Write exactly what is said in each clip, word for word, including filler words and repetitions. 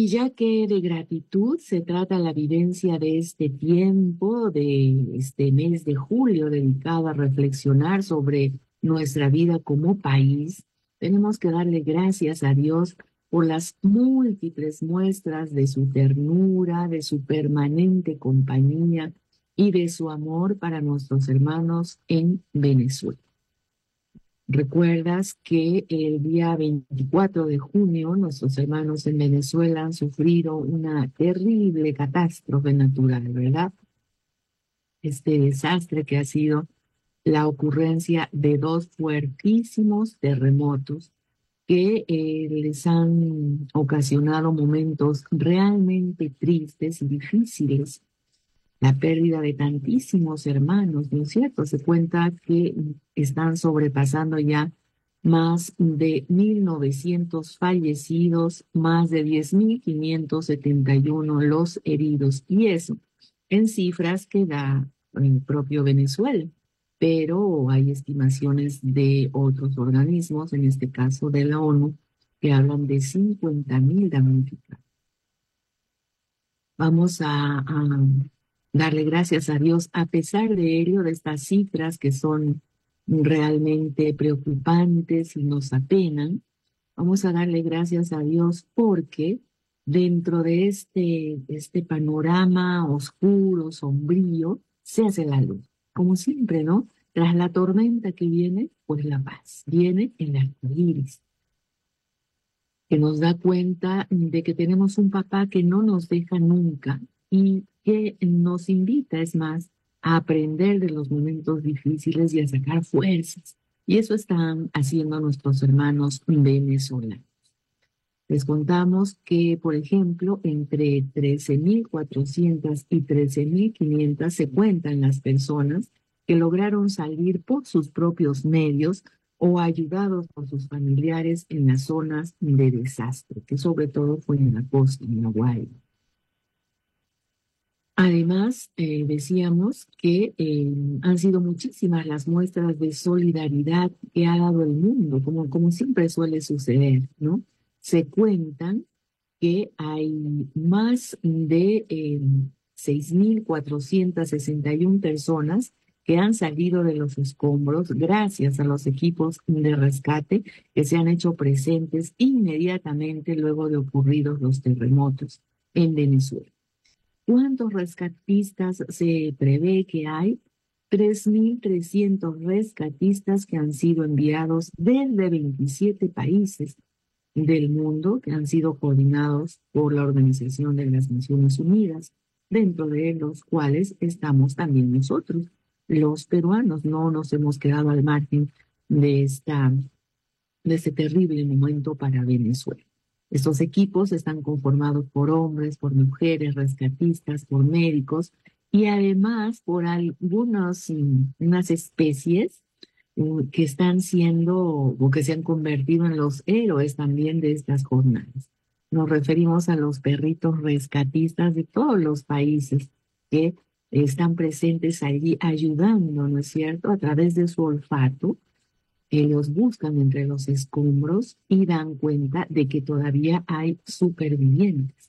Y ya que de gratitud se trata la vivencia de este tiempo, de este mes de julio dedicado a reflexionar sobre nuestra vida como país, tenemos que darle gracias a Dios por las múltiples muestras de su ternura, de su permanente compañía y de su amor para nuestros hermanos en Venezuela. Recuerdas que el día veinticuatro de junio nuestros hermanos en Venezuela han sufrido una terrible catástrofe natural, ¿verdad? Este desastre que ha sido la ocurrencia de dos fuertísimos terremotos que eh, les han ocasionado momentos realmente tristes y difíciles. La pérdida de tantísimos hermanos, ¿no es cierto? Se cuenta que están sobrepasando ya más de mil novecientos fallecidos, más de diez mil quinientos setenta y uno los heridos, y eso en cifras que da el propio Venezuela. Pero hay estimaciones de otros organismos, en este caso de la ONU, que hablan de cincuenta mil damnificados. Vamos a, a darle gracias a Dios a pesar de ello, de estas cifras que son realmente preocupantes y nos apenan. Vamos a darle gracias a Dios porque dentro de este, este panorama oscuro, sombrío, se hace la luz. Como siempre, ¿no? Tras la tormenta que viene, pues la paz. Viene el arco iris, que nos da cuenta de que tenemos un papá que no nos deja nunca y que nos invita, es más, a aprender de los momentos difíciles y a sacar fuerzas. Y eso están haciendo nuestros hermanos venezolanos. Les contamos que, por ejemplo, entre trece mil cuatrocientas y trece mil quinientas se cuentan las personas que lograron salir por sus propios medios o ayudados por sus familiares en las zonas de desastre, que sobre todo fue en la costa, en La Guaira. Además, eh, decíamos que eh, han sido muchísimas las muestras de solidaridad que ha dado el mundo, como, como siempre suele suceder, ¿no? Se cuentan que hay más de eh, seis mil cuatrocientas sesenta y una personas que han salido de los escombros gracias a los equipos de rescate que se han hecho presentes inmediatamente luego de ocurridos los terremotos en Venezuela. ¿Cuántos rescatistas se prevé que hay? tres mil trescientos rescatistas que han sido enviados desde veintisiete países del mundo, que han sido coordinados por la Organización de las Naciones Unidas, dentro de los cuales estamos también nosotros, los peruanos. No nos hemos quedado al margen de, esta, de este terrible momento para Venezuela. Estos equipos están conformados por hombres, por mujeres, rescatistas, por médicos y además por algunas unas especies uh, que están siendo o que se han convertido en los héroes también de estas jornadas. Nos referimos a los perritos rescatistas de todos los países que están presentes allí ayudando, ¿no es cierto?, a través de su olfato. Ellos buscan entre los escombros y dan cuenta de que todavía hay supervivientes.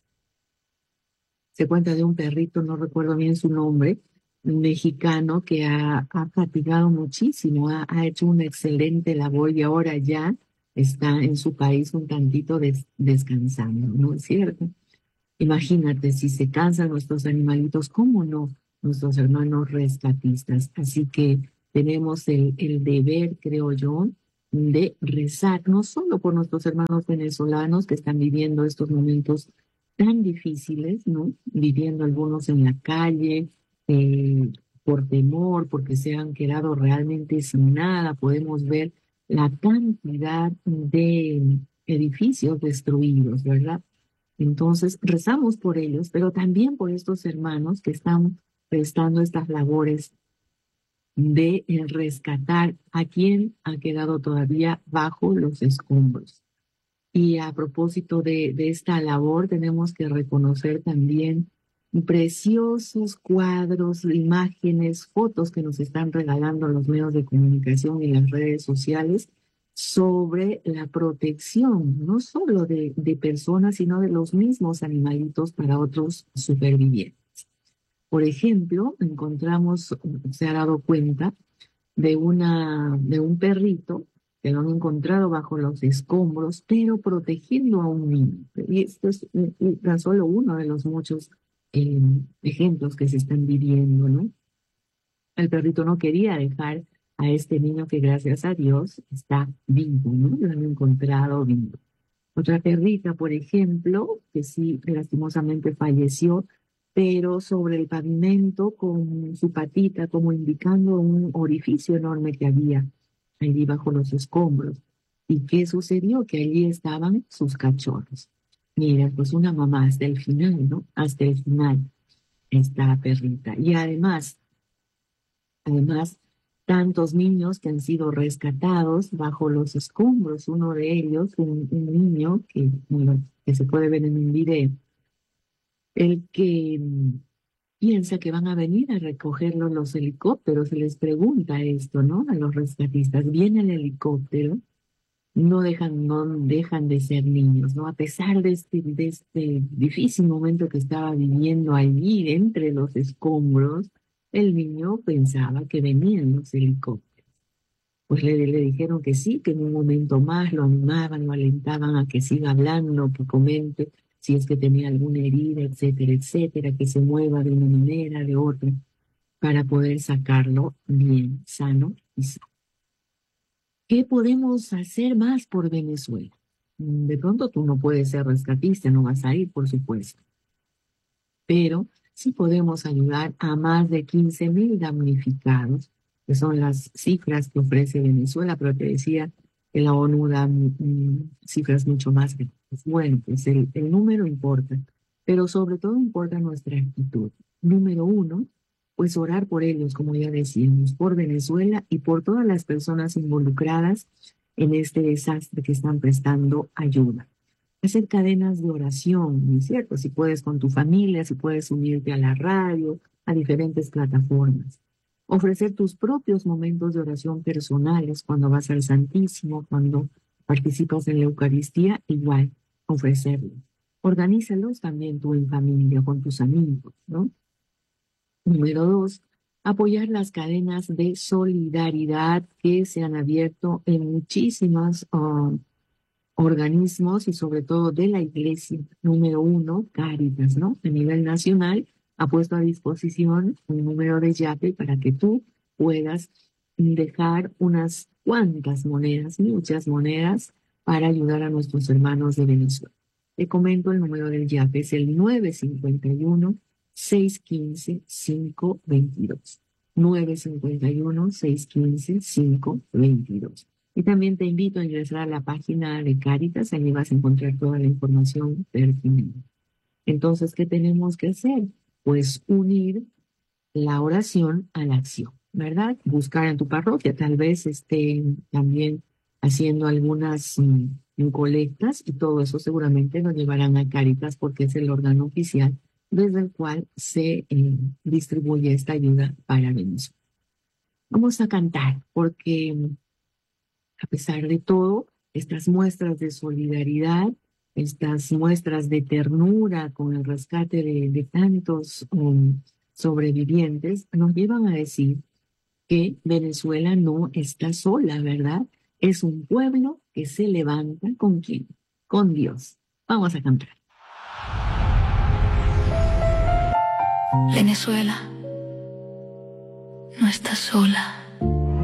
Se cuenta de un perrito, no recuerdo bien su nombre, un mexicano que ha, ha fatigado muchísimo, ha, ha hecho una excelente labor y ahora ya está en su país un tantito des, descansando, ¿no es cierto? Imagínate, si se cansan nuestros animalitos, ¿cómo no nuestros hermanos rescatistas? Así que tenemos el, el deber, creo yo, de rezar, no solo por nuestros hermanos venezolanos que están viviendo estos momentos tan difíciles, ¿no? Viviendo algunos en la calle, eh, por temor, porque se han quedado realmente sin nada. Podemos ver la cantidad de edificios destruidos, ¿verdad? Entonces, rezamos por ellos, pero también por estos hermanos que están prestando estas labores de eh, rescatar a quien ha quedado todavía bajo los escombros. Y a propósito de, de esta labor, tenemos que reconocer también preciosos cuadros, imágenes, fotos que nos están regalando los medios de comunicación y las redes sociales sobre la protección, no solo de, de personas, sino de los mismos animalitos para otros supervivientes. Por ejemplo, encontramos, se ha dado cuenta de, una, de un perrito que lo han encontrado bajo los escombros, pero protegiendo a un niño. Y esto es un- un- tan solo uno de los muchos eh, ejemplos que se están viviendo, ¿no? El perrito no quería dejar a este niño que gracias a Dios está vivo, ¿no? Lo han encontrado vivo. Otra perrita, por ejemplo, que sí lastimosamente falleció, pero sobre el pavimento con su patita como indicando un orificio enorme que había allí bajo los escombros. ¿Y qué sucedió? Que allí estaban sus cachorros. Mira, pues una mamá hasta el final, ¿no? Hasta el final esta perrita. Y además, Además, tantos niños que han sido rescatados bajo los escombros. Uno de ellos, un, un niño que, bueno, que se puede ver en un video, el que mm, piensa que van a venir a recogerlo los helicópteros, se les pregunta esto, ¿no? A los rescatistas, viene el helicóptero, no dejan, no dejan de ser niños, ¿no? A pesar de este, de este difícil momento que estaba viviendo allí entre los escombros, el niño pensaba que venían los helicópteros. Pues le, le dijeron que sí, que en un momento más lo animaban, lo alentaban a que siga hablando, que comente si es que tenía alguna herida, etcétera, etcétera, que se mueva de una manera, de otra, para poder sacarlo bien, sano y sano. ¿Qué podemos hacer más por Venezuela? Mm, De pronto tú no puedes ser rescatista, no vas a ir, por supuesto, pero sí podemos ayudar a más de quince mil damnificados, que son las cifras que ofrece Venezuela, pero te decía que la ONU da mm, cifras mucho más grandes. Bueno, pues el, el número importa, pero sobre todo importa nuestra actitud. Número uno, pues orar por ellos, como ya decíamos, por Venezuela y por todas las personas involucradas en este desastre que están prestando ayuda. Hacer cadenas de oración, ¿no es cierto? Si puedes con tu familia, si puedes unirte a la radio, a diferentes plataformas. Ofrecer tus propios momentos de oración personales cuando vas al Santísimo, cuando participas en la Eucaristía, igual, ofrecerlos. Organízalos también tú en familia, con tus amigos, ¿no? Número dos, apoyar las cadenas de solidaridad que se han abierto en muchísimas uh, organismos y sobre todo de la Iglesia. Número uno, Cáritas, ¿no? A nivel nacional ha puesto a disposición un número de YAPE para que tú puedas dejar unas cuantas monedas, muchas monedas, para ayudar a nuestros hermanos de Venezuela. Te comento el número del YAPE, es el nueve cinco uno, seis uno cinco, cinco dos dos. nueve cinco uno, seis uno cinco, cinco dos dos. Y también te invito a ingresar a la página de Cáritas, allí vas a encontrar toda la información pertinente. Entonces, ¿qué tenemos que hacer? Pues unir la oración a la acción, ¿verdad? Buscar en tu parroquia, tal vez estén también haciendo algunas mm, colectas y todo eso seguramente lo llevarán a Cáritas porque es el órgano oficial desde el cual se eh, distribuye esta ayuda para Venezuela. Vamos a cantar porque a pesar de todo, estas muestras de solidaridad, estas muestras de ternura con el rescate de, de tantos um, sobrevivientes, nos llevan a decir que Venezuela no está sola, ¿verdad? Es un pueblo que se levanta con quién? Con Dios. Vamos a cantar. Venezuela no está sola.